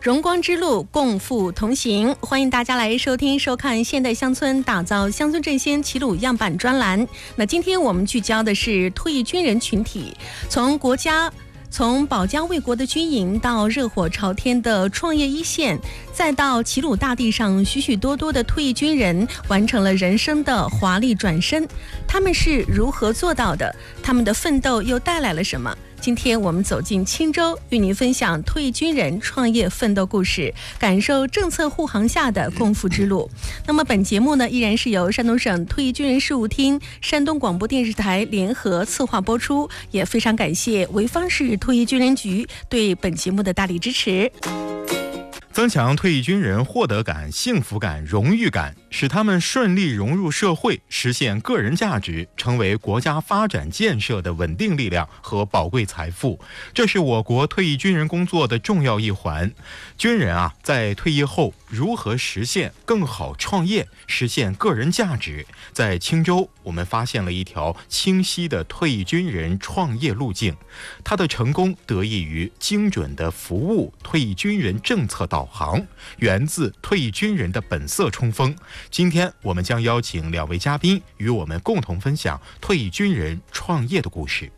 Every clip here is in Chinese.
荣光之路，共赴同行。欢迎大家来收听收看现代乡村打造乡村振兴齐鲁样板专栏。那今天我们聚焦的是退役军人群体，从保家卫国的军营到热火朝天的创业一线，再到齐鲁大地上许许多多的退役军人完成了人生的华丽转身，他们是如何做到的？他们的奋斗又带来了什么？今天我们走进青州，与您分享退役军人创业奋斗故事，感受政策护航下的共赴之路。那么本节目呢，依然是由山东省退役军人事务厅、山东广播电视台联合策划播出，也非常感谢潍坊市退役军人局对本节目的大力支持。 增强退役军人获得感、幸福感、荣誉感，使他们顺利融入社会，实现个人价值，成为国家发展建设的稳定力量和宝贵财富。这是我国退役军人工作的重要一环。军人在退役后如何实现更好创业，实现个人价值？在青州，我们发现了一条清晰的退役军人创业路径。它的成功得益于精准的服务、退役军人政策导航，源自退役军人的本色冲锋。今天我们将邀请2位嘉宾与我们共同分享退役军人创业的故事。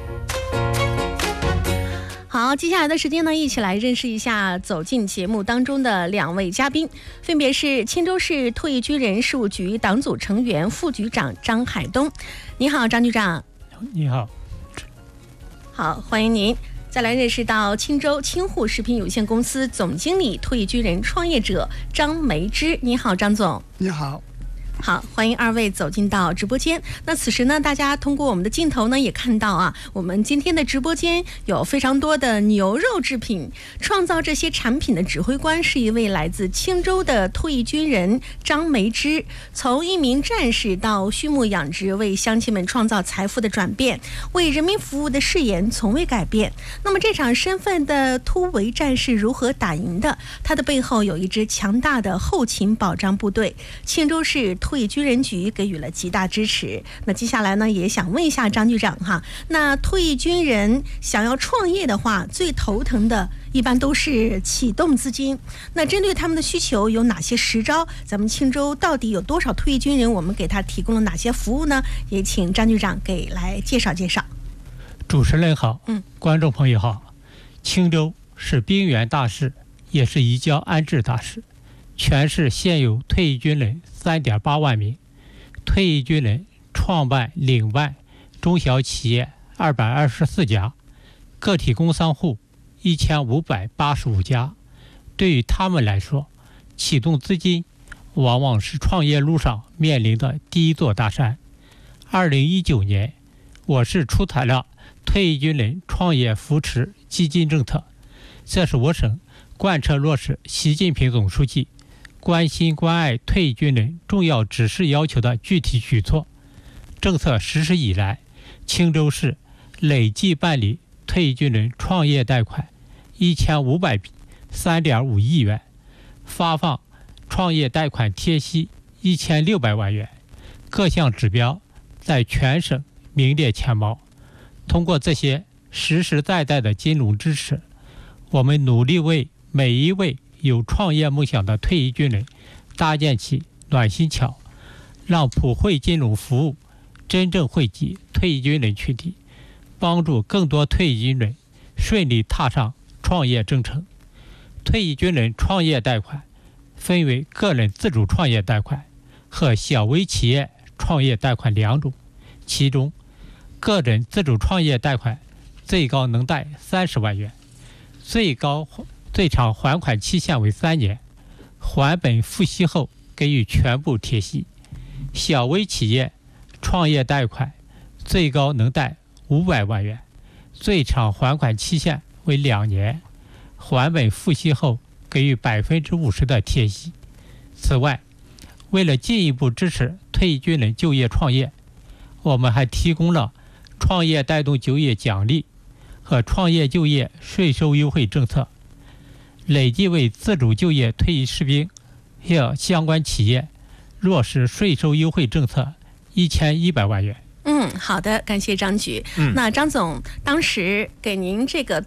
好，接下来的时间呢，一起来认识一下走进节目当中的2位嘉宾，分别是青州市退役军人事务局党组成员、副局长张海东。你好，张局长。 你好。 好，欢迎您。再来认识到青州青户食品有限公司总经理、退役军人创业者张梅芝。你好，张总。 你好。 好，欢迎2位走进到直播间。那此时呢，大家通过我们的镜头呢，也看到我们今天的直播间有非常多的牛肉制品。创造这些产品的指挥官是一位来自青州的退役军人张梅芝。从一名战士到畜牧养殖，为乡亲们创造财富的转变，为人民服务的誓言从未改变。那么这场身份的突围战是如何打赢的？它的背后有一支强大的后勤保障部队。青州市退役军人局给予了极大支持。那接下来呢，也想问一下张局长那退役军人想要创业的话，最头疼的一般都是启动资金。那针对他们的需求有哪些实招？咱们青州到底有多少退役军人？我们给他提供了哪些服务呢？也请张局长给来介绍介绍。 主持人好，观众朋友好。青州是兵源大市，也是移交安置大市。全市现有退役军人3.8万名，退役军人创办领办中小企业224家，个体工商户1585家。对于他们来说，启动资金往往是创业路上面临的第一座大山。2019年，我市出台了退役军人创业扶持基金政策，这是我省贯彻落实习近平总书记关心关爱退役军人重要指示要求的具体举措。政策实施以来，青州市累计办理退役军人创业贷款1500笔，3.5亿元，发放创业贷款贴息1600万元，各项指标在全省名列前茅。通过这些实实在在的金融支持，我们努力为每一位有创业梦想的退役军人搭建起暖心桥，让普惠金融服务真正惠及退役军人群体，帮助更多退役军人顺利踏上创业征程。退役军人创业贷款分为个人自主创业贷款和小微企业创业贷款2种，其中个人自主创业贷款最高能贷30万元，最长还款期限为3年，还本付息后给予全部贴息。小微企业创业贷款最高能贷500万元，最长还款期限为2年，还本付息后给予50%的贴息。此外，为了进一步支持退役军人就业创业，我们还提供了创业带动就业奖励和创业就业税收优惠政策，累计为自主就业退役士兵和相关企业落实税收优惠政策1100万元。 好的，感谢张局。那张总当时给您这个